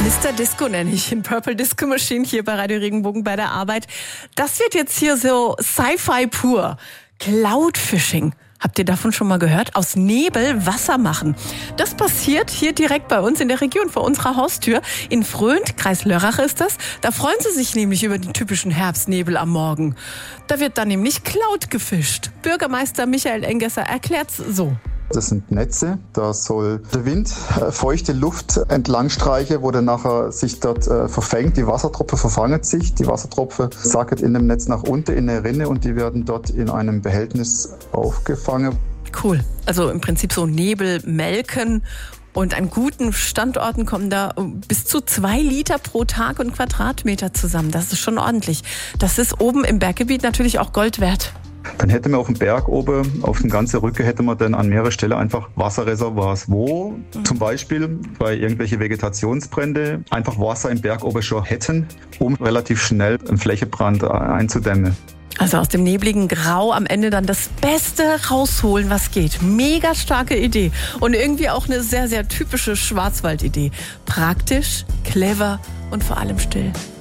Mr. Disco nenne ich ihn, Purple Disco Machine hier bei Radio Regenbogen bei der Arbeit. Das wird jetzt hier so Sci-Fi pur. Cloudfishing. Habt ihr davon schon mal gehört? Aus Nebel Wasser machen. Das passiert hier direkt bei uns in der Region vor unserer Haustür. In Fröhnt, Kreis Lörrach ist das. Da freuen sie sich nämlich über den typischen Herbstnebel am Morgen. Da wird dann nämlich Cloud gefischt. Bürgermeister Michael Engesser erklärt's so. Das sind Netze, da soll der Wind feuchte Luft entlang streichen, wo dann nachher sich dort verfängt. Die Wassertropfen verfangen sich, die Wassertropfen sacken in dem Netz nach unten in der Rinne und die werden dort in einem Behältnis aufgefangen. Cool, also im Prinzip so Nebel melken. Und an guten Standorten kommen da bis zu 2 Liter pro Tag und Quadratmeter zusammen. Das ist schon ordentlich. Das ist oben im Berggebiet natürlich auch Gold wert. Dann hätten wir auf dem Berg oben, auf dem ganzen Rücken, hätten wir dann an mehreren Stellen einfach Wasserreservoirs, wo zum Beispiel bei irgendwelchen Vegetationsbrände einfach Wasser im Berg oben schon hätten, um relativ schnell einen Flächenbrand einzudämmen. Also aus dem nebligen Grau am Ende dann das Beste rausholen, was geht. Mega starke Idee. Und irgendwie auch eine sehr, sehr typische Schwarzwaldidee. Praktisch, clever und vor allem still.